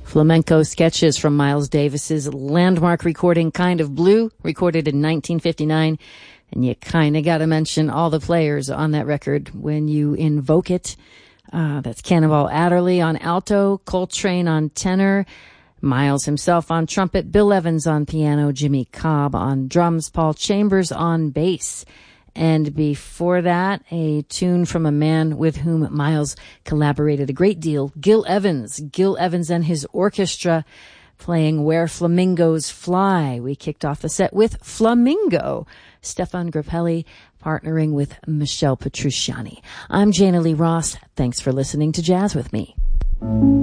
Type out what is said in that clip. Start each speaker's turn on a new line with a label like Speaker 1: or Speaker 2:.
Speaker 1: Flamenco sketches from Miles Davis's landmark recording Kind of Blue, recorded in 1959. And you kind of got to mention all the players on that record when you invoke it. That's Cannonball Adderley on alto, Coltrane on tenor, Miles himself on trumpet, Bill Evans on piano, Jimmy Cobb on drums, Paul Chambers on bass. And before that, a tune from a man with whom Miles collaborated a great deal, Gil Evans. Gil Evans and his orchestra playing Where Flamingos Fly. We kicked off the set with Flamingo. Stefan Grappelli partnering with Michelle Petrucciani. I'm Jana Lee Ross. Thanks for listening to Jazz with Me.